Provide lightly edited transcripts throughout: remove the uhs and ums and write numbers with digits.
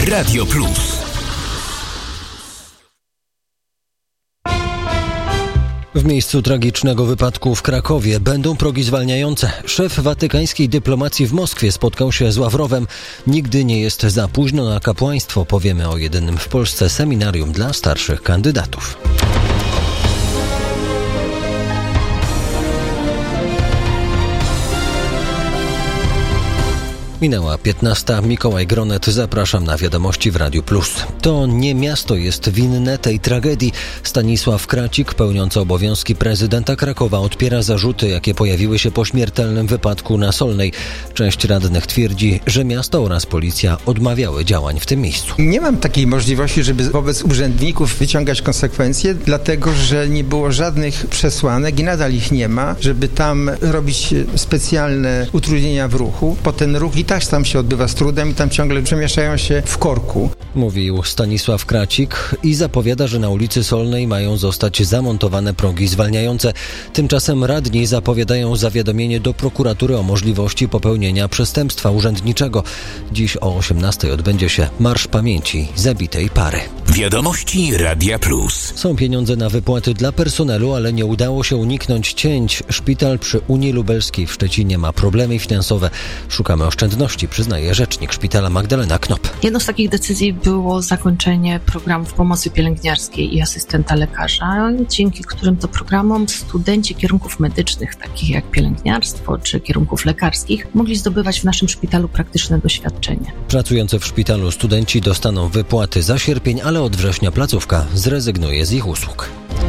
Radio Plus. W miejscu tragicznego wypadku w Krakowie będą progi zwalniające. Szef watykańskiej dyplomacji w Moskwie spotkał się z Ławrowem. Nigdy nie jest za późno na kapłaństwo. Powiemy o jedynym w Polsce seminarium dla starszych kandydatów. Minęła 15. Mikołaj Gronet, zapraszam na wiadomości w Radiu Plus. To nie miasto jest winne tej tragedii. Stanisław Kracik, pełniący obowiązki prezydenta Krakowa, odpiera zarzuty, jakie pojawiły się po śmiertelnym wypadku na Solnej. Część radnych twierdzi, że miasto oraz policja odmawiały działań w tym miejscu. Nie mam takiej możliwości, żeby wobec urzędników wyciągać konsekwencje, dlatego że nie było żadnych przesłanek i nadal ich nie ma, żeby tam robić specjalne utrudnienia w ruchu. Po ten ruch i tak tam się odbywa z trudem i tam ciągle przemieszczają się w korku. Mówił Stanisław Kracik i zapowiada, że na ulicy Solnej mają zostać zamontowane progi zwalniające. Tymczasem radni zapowiadają zawiadomienie do prokuratury o możliwości popełnienia przestępstwa urzędniczego. Dziś o 18:00 odbędzie się Marsz Pamięci zabitej pary. Wiadomości Radia Plus. Są pieniądze na wypłaty dla personelu, ale nie udało się uniknąć cięć. Szpital przy Unii Lubelskiej w Szczecinie ma problemy finansowe. Szukamy oszczędności, przyznaje rzecznik szpitala Magdalena Knop. Jedną z takich decyzji było zakończenie programów pomocy pielęgniarskiej i asystenta lekarza, dzięki którym to programom studenci kierunków medycznych, takich jak pielęgniarstwo czy kierunków lekarskich, mogli zdobywać w naszym szpitalu praktyczne doświadczenie. Pracujący w szpitalu studenci dostaną wypłaty za sierpień, ale od września placówka zrezygnuje z ich usług.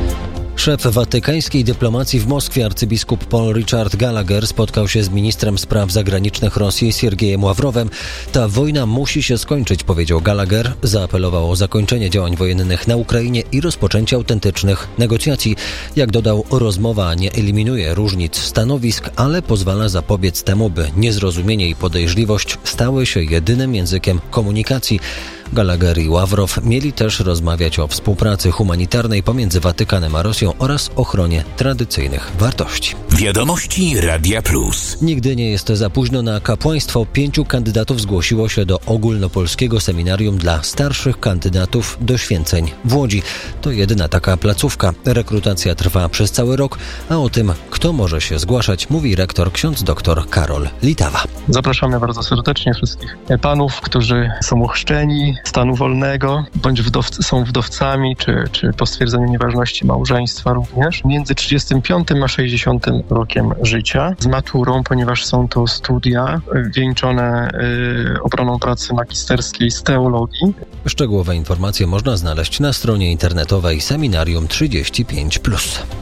Szef watykańskiej dyplomacji w Moskwie, arcybiskup Paul Richard Gallagher, spotkał się z ministrem spraw zagranicznych Rosji Siergiejem Ławrowem. Ta wojna musi się skończyć, powiedział Gallagher. Zaapelował o zakończenie działań wojennych na Ukrainie i rozpoczęcie autentycznych negocjacji. Jak dodał, rozmowa nie eliminuje różnic stanowisk, ale pozwala zapobiec temu, by niezrozumienie i podejrzliwość stały się jedynym językiem komunikacji. Gallagher i Ławrow mieli też rozmawiać o współpracy humanitarnej pomiędzy Watykanem a Rosją oraz ochronie tradycyjnych wartości. Wiadomości Radia Plus. Nigdy nie jest za późno na kapłaństwo. 5 kandydatów zgłosiło się do ogólnopolskiego seminarium dla starszych kandydatów do święceń w Łodzi. To jedyna taka placówka. Rekrutacja trwa przez cały rok, a o tym, kto może się zgłaszać, mówi rektor ksiądz dr Karol Litawa. Zapraszamy bardzo serdecznie wszystkich panów, którzy są ochrzczeni stanu wolnego, bądź są wdowcami, czy po stwierdzeniu nieważności małżeństwa również, między 35 a 60 rokiem życia, z maturą, ponieważ są to studia wieńczone obroną pracy magisterskiej z teologii. Szczegółowe informacje można znaleźć na stronie internetowej Seminarium 35+.